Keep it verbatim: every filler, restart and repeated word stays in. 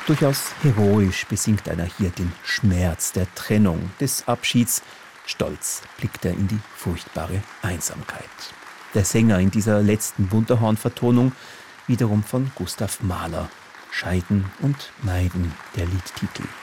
Durchaus heroisch besingt einer hier den Schmerz der Trennung, des Abschieds. Stolz blickt er in die furchtbare Einsamkeit. Der Sänger in dieser letzten Wunderhorn-Vertonung wiederum von Gustav Mahler. Scheiden und Meiden, der Liedtitel.